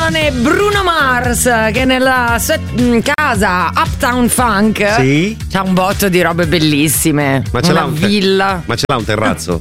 canzone Bruno Mars che nella sua casa Uptown Funk c'ha un botto di robe bellissime. Ma ce una l'ha villa. Ma ce l'ha un terrazzo?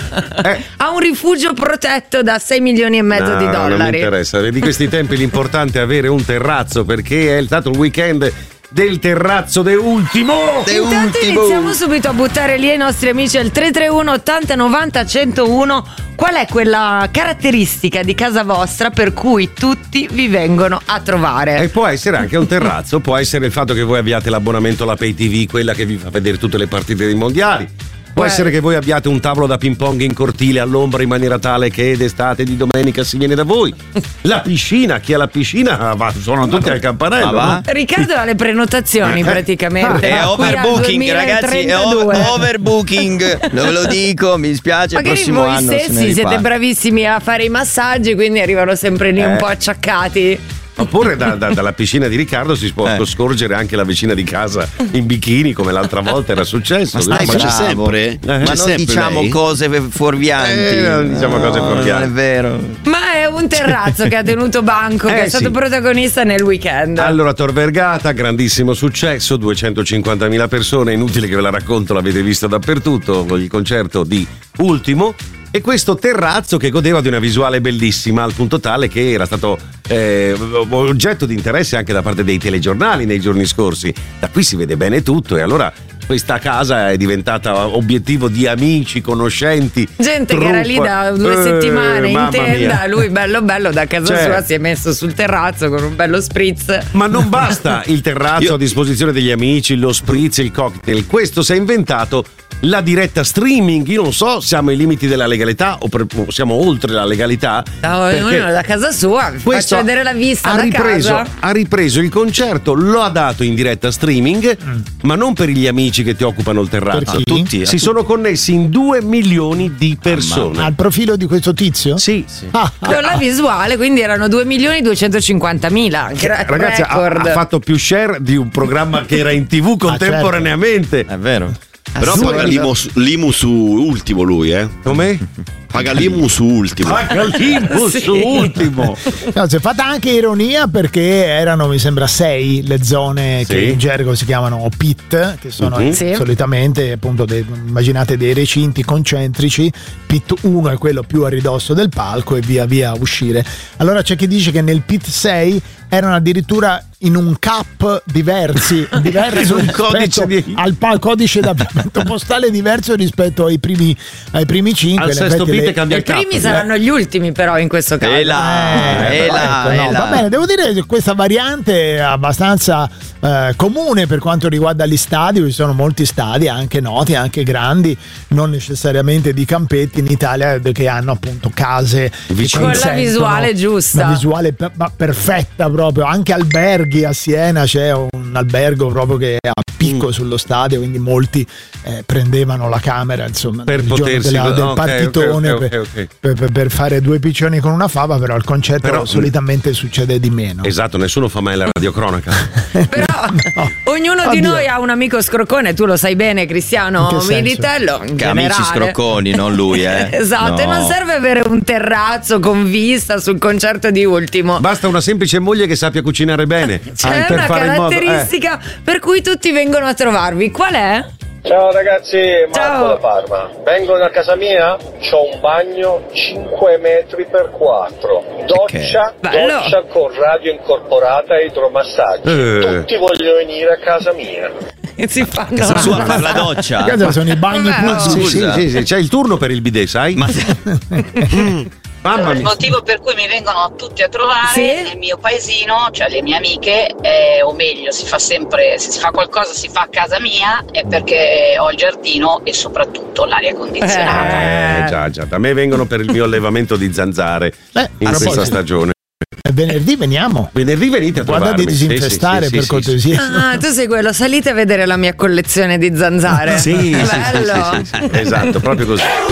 Ha un rifugio protetto da 6 milioni e mezzo di dollari. Non mi interessa. Di questi tempi l'importante è avere un terrazzo, perché è stato il weekend del terrazzo de ultimo. Intanto iniziamo subito a buttare lì ai nostri amici al 331 80 90 101. Qual è quella caratteristica di casa vostra per cui tutti vi vengono a trovare? E può essere anche un terrazzo, può essere il fatto che voi abbiate l'abbonamento alla Pay TV, quella che vi fa vedere tutte le partite dei mondiali. Può essere che voi abbiate un tavolo da ping pong in cortile all'ombra in maniera tale che d'estate di domenica si viene da voi. La piscina, chi ha la piscina suonano tutti al campanello. No? Riccardo ha le prenotazioni praticamente. È overbooking, ragazzi, è overbooking. Non ve lo dico, mi spiace. Magari il prossimo voi anno stessi siete bravissimi a fare i massaggi, quindi arrivano sempre lì un po' acciaccati. Oppure dalla piscina di Riccardo si può scorgere anche la vicina di casa in bikini, come l'altra volta era successo. Ma c'è sempre? Ma non diciamo cose fuorvianti. Non diciamo cose fuorvianti. Non è vero. Ma è un terrazzo che ha tenuto banco, che è stato protagonista nel weekend. Allora, Tor Vergata, grandissimo successo, 250.000 persone, inutile che ve la racconto, l'avete visto dappertutto, il concerto di Ultimo. E questo terrazzo che godeva di una visuale bellissima, al punto tale che era stato oggetto di interesse anche da parte dei telegiornali nei giorni scorsi. Da qui si vede bene tutto, e allora questa casa è diventata obiettivo di amici, conoscenti, gente che era lì da 2 settimane in tenda. Mia. Lui bello da casa sua si è messo sul terrazzo con un bello spritz. Ma non basta il terrazzo a disposizione degli amici, lo spritz, il cocktail. Questo si è inventato la diretta streaming. Io non so, siamo ai limiti della legalità o siamo oltre la legalità. Ognuno da casa sua, faccio vedere la vista da casa. Ha ripreso il concerto, lo ha dato in diretta streaming, ma non per gli amici che ti occupano il terrazzo. Tutti si sono connessi in 2 milioni di persone. Al profilo di questo tizio? Sì. Con la visuale, quindi erano 2.250.000. Ragazzi, ha fatto più share di un programma che era in TV contemporaneamente. È vero. Però paga l'IMU su Ultimo lui, Come? Paga l'IMU su Ultimo. Su Ultimo. No, si è fatta anche ironia, perché erano, mi sembra, 6 le zone che in gergo si chiamano pit, che sono solitamente appunto immaginate dei recinti concentrici. Pit 1 è quello più a ridosso del palco e via via uscire. Allora c'è chi dice che nel pit 6 erano addirittura in un cap diverso un codice d'abbiamento postale diverso rispetto ai primi 5. Al sesto pit cambia il cap. I primi saranno gli ultimi, però, in questo caso. Va bene, devo dire che questa variante è abbastanza comune per quanto riguarda gli stadi. Ci sono molti stadi anche noti, anche grandi, non necessariamente di campetti in Italia, che hanno appunto case con la visuale giusta, una visuale perfetta proprio. Anche alberghi, a Siena c'è un albergo proprio che è a picco sullo stadio, quindi molti prendevano la camera, insomma, per potersi del partitone per fare 2 piccioni con una fava. Però al concerto solitamente succede di meno. Esatto, nessuno fa mai la radiocronaca. Però ognuno di noi ha un amico scroccone, tu lo sai bene, Cristiano Militello. Amici scrocconi, non lui. Esatto, e non serve avere un terrazzo con vista sul concerto di Ultimo. Basta una semplice moglie che sappia cucinare bene. C'è una caratteristica per cui tutti vengono a trovarvi. Qual è? Ciao ragazzi, Marco da Parma. Vengono a casa mia? C'ho un bagno 5 metri per 4. Doccia con radio incorporata e idromassaggio. Tutti vogliono venire a casa mia. Si fanno casa sua per la doccia. Sono i bagni pubblici. Sì. C'è il turno per il bidet, sai? Allora, il motivo per cui mi vengono tutti a trovare nel mio paesino, cioè le mie amiche, o meglio, si fa sempre, se si fa qualcosa si fa a casa mia, è perché ho il giardino e soprattutto l'aria condizionata. Già, da me vengono per il mio allevamento di zanzare in questa stagione. Venerdì veniamo. Venerdì venite a trovarmi. Guarda di disinfestare per cortesia. Tu sei quello, salite a vedere la mia collezione di zanzare. Bello. Sì, esatto, proprio così.